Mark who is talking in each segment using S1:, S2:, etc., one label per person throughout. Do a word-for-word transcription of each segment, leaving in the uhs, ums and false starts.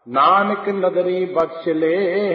S1: नानक नदरी बख्श ले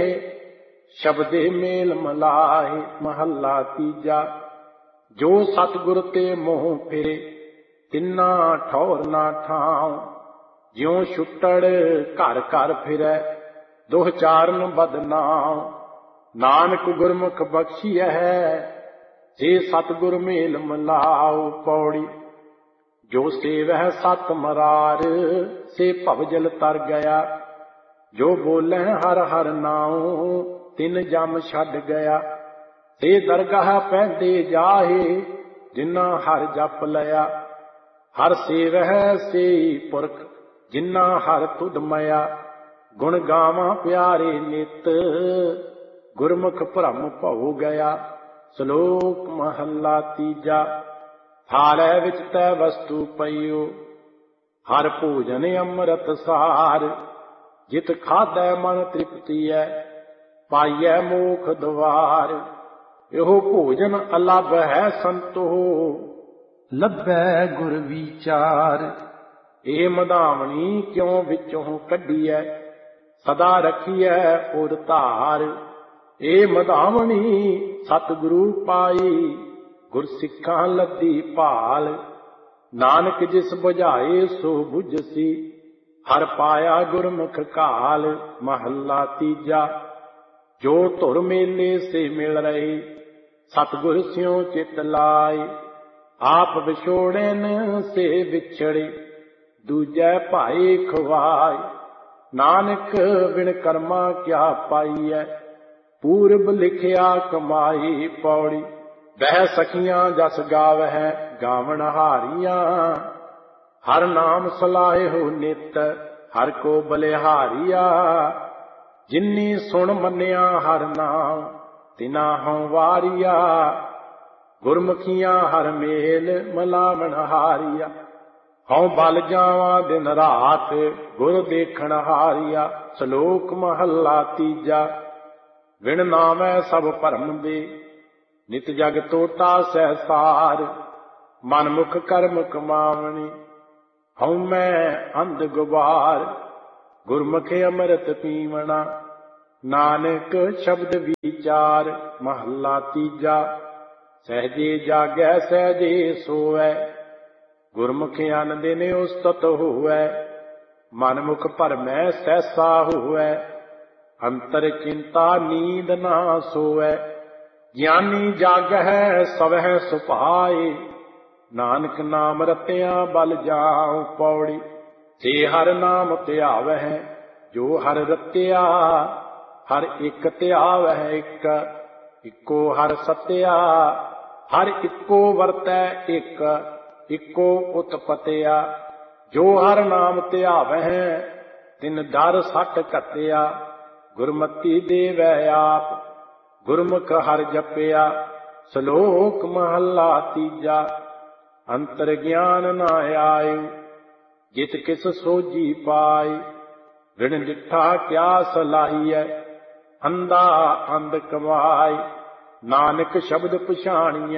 S1: शब्दे मेल मलाहे। महला तीजा। जो सतगुर ते मोह फिरे तिन्ना ठौर ना ठाव। ज्यों छुट्टड़ घर घर फिरै दुह चारन बदनाम। नानक गुरमुख बख्शिया है जे सतगुर मेल मलाओ। पौड़ी। जो सेवह सत मरार से भवजल तर गया। जो बोले हर हर नाऊ तिन जम छड़ गया। ते दरगाह पैंदे जाहे जिन्ना हर जप लया। हर सेवह से पुरख जिन्ना हर तुध मया। गुण गावां प्यारे नित गुरमुख भ्रम भौ गया। श्लोक महला तीजा। थाले विच तै वस्तु पईओ हर भोजन अमृत सार। जित खादै मन तृप्ति है पाइयै मोख द्वार। एहो भोजन अलभ है संतो लभै गुर विचार। ए मधावनी क्यों विचों कढियै सदा रखियै उर धार। ए मधावनी सतगुरु पाई गुर सिखां लद्दी भाल। नानक जिस बुझाए सो बुझसी हर पाया गुरमुख काल। महला तीजा। जो धुर मेले से मिल रहे सतगुर स्यों चित लाए। आप विछोड़न से बिछड़े दूजै भाई खवाए। नानक बिन कर्मा क्या पाईऐ पूरब लिखिया कमाई। पौड़ी। वह सखियां जस गावै गावण हारियां। हर नाम सलाहे हो नित हर को बलिहारिया। जिन्नी सुन मन्निया हर नाम तिना हों वारिया। गुरमुखियां हर मेल मलावण हारिया। हों बल जावां दिन रात गुर देखण हारिया। श्लोक महला तीजा। विण नामै सब भरम दे नित जग टोटा सहसार। मन मुख कर्म कमावणी हऊँ मैं अंध गुबार। गुरमुख अमृत पीवना नानक शब्द विचार। महला तीजा। सहजे जागै सहजे सोवै गुरमुख अन दिन उस्तत होवै। मन मुख भरमै सहसा होवै अंतर चिंता नींद ना सोवै। ज्ञानी जागै सवह सुभाए नानक नाम रतिया बल जाऊं। पौड़ी। से हर नाम ध्यावह जो हर रतिया हर एक ध्यावह एक। इको हर सत्या हर इको वरतै एक। इको उत्पतिया जो हर नाम ध्यावह तिन डर सट कतिया। गुरमति देवै आप गुरमुख हर जपिया। श्लोक महला तीजा। अंतर ज्ञान न आयु जित किस सोजी पाई। विण डिठा क्या सलाहियै अंधा अंध कमाई। नानक शब्द पछाणियै